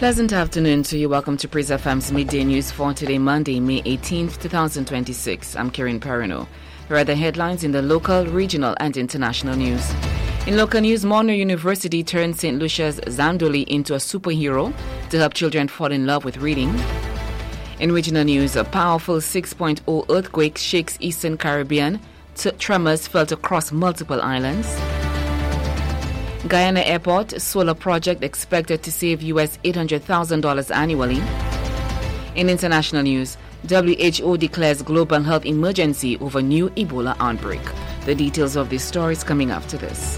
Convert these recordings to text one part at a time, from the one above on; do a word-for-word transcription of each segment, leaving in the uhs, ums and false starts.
Pleasant afternoon to you. Welcome to Praise F M's Midday News for today, Monday, May eighteenth, twenty twenty-six. I'm Karen Perino. Here are the headlines in the local, regional, and international news. In local news, Monroe University turned Saint Lucia's Zandoli into a superhero to help children fall in love with reading. In regional news, a powerful six point oh earthquake shakes Eastern Caribbean. T- tremors felt across multiple islands. Guyana Airport solar project expected to save U S eight hundred thousand dollars annually. In international news, W H O declares global health emergency over new Ebola outbreak. The details of this story is coming after this.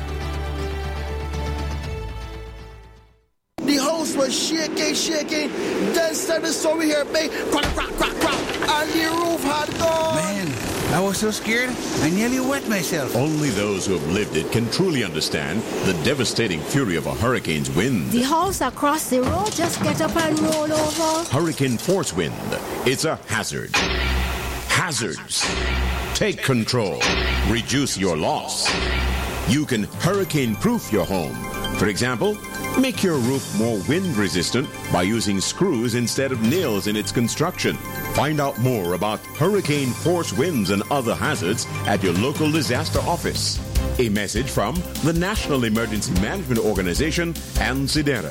The house was shaking, shaking. Then started the story here, babe. Crack, crack, crack, crack. And the roof had gone. Man, I was so scared, I nearly wet myself. Only those who have lived it can truly understand the devastating fury of a hurricane's wind. The house across the road just get up and roll over. Hurricane force wind. It's a hazard. Hazards. Take control. Reduce your loss. You can hurricane-proof your home. For example, make your roof more wind-resistant by using screws instead of nails in its construction. Find out more about hurricane force winds and other hazards at your local disaster office. A message from the National Emergency Management Organization and SIDERA.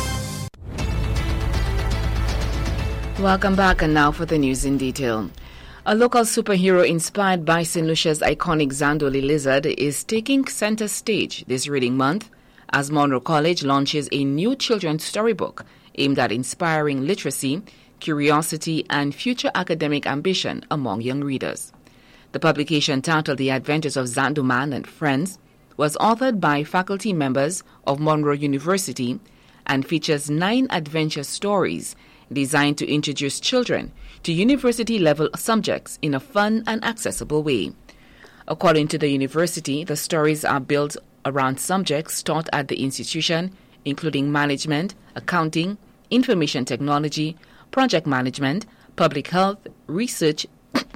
Welcome back, and now for the news in detail. A local superhero inspired by Saint Lucia's iconic Zandoli lizard is taking center stage this reading month as Monroe College launches a new children's storybook aimed at inspiring literacy, curiosity, and future academic ambition among young readers. The publication, titled The Adventures of Zandoman and Friends, was authored by faculty members of Monroe University and features nine adventure stories designed to introduce children to university-level subjects in a fun and accessible way. According to the university, the stories are built around subjects taught at the institution, including management, accounting, information technology, project management, public health, research,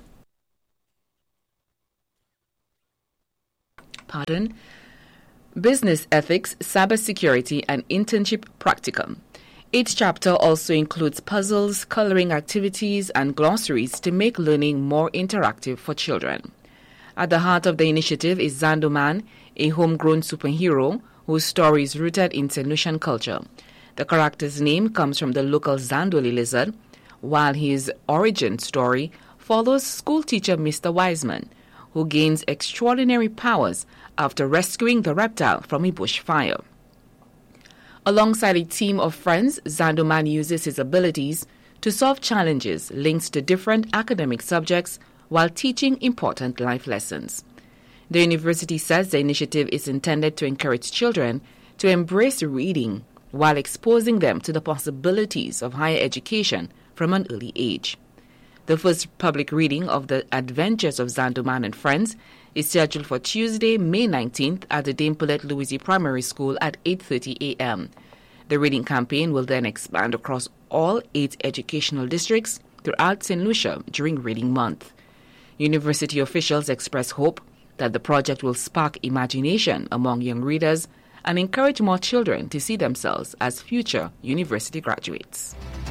pardon, business ethics, cybersecurity, and internship practicum. Each chapter also includes puzzles, coloring activities, and glossaries to make learning more interactive for children. At the heart of the initiative is Zandoman, a homegrown superhero whose story is rooted in Saint Lucian culture. The character's name comes from the local Zandoli lizard, while his origin story follows schoolteacher Mister Wiseman, who gains extraordinary powers after rescuing the reptile from a bushfire. Alongside a team of friends, Zandoman uses his abilities to solve challenges linked to different academic subjects while teaching important life lessons. The university says the initiative is intended to encourage children to embrace reading while exposing them to the possibilities of higher education from an early age. The first public reading of The Adventures of Zandoman and Friends is scheduled for Tuesday, May nineteenth at the Dame Paulette Louisy Primary School at eight thirty a.m. The reading campaign will then expand across all eight educational districts throughout Saint Lucia during Reading Month. University officials express hope that the project will spark imagination among young readers and encourage more children to see themselves as future university graduates.